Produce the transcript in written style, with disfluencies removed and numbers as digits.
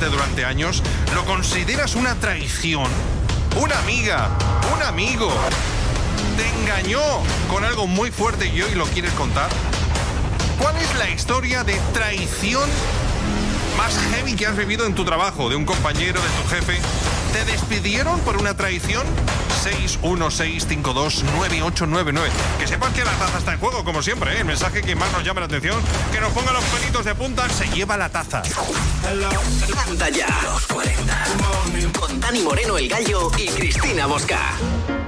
conociéndote durante años, ¿lo consideras una traición? Una amiga, un amigo, te engañó con algo muy fuerte y hoy lo quieres contar. ¿Cuál es la historia de traición más heavy que has vivido en tu trabajo? De un compañero, de tu jefe. ¿Te despidieron por una traición? 616529899. Que sepas que la taza está en juego, como siempre, ¿eh? El mensaje que más nos llama la atención, que nos ponga los pelitos de punta, se lleva la taza. Anda ya. Los 40. Con Dani Moreno, el Gallo, y Cristina Mosca.